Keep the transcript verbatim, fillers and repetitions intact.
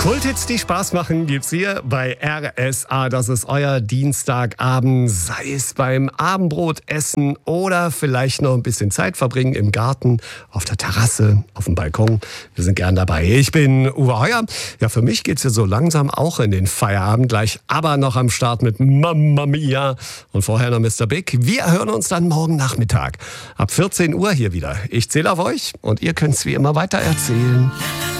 Kulthits, die Spaß machen, gibt's hier bei R S A. Das ist euer Dienstagabend, sei es beim Abendbrotessen oder vielleicht noch ein bisschen Zeit verbringen im Garten, auf der Terrasse, auf dem Balkon. Wir sind gern dabei. Ich bin Uwe Heuer. Ja, für mich geht's ja so langsam auch in den Feierabend gleich, aber noch am Start mit Mamma Mia und vorher noch Mister Big. Wir hören uns dann morgen Nachmittag ab vierzehn Uhr hier wieder. Ich zähle auf euch und ihr könnt's wie immer weiter erzählen.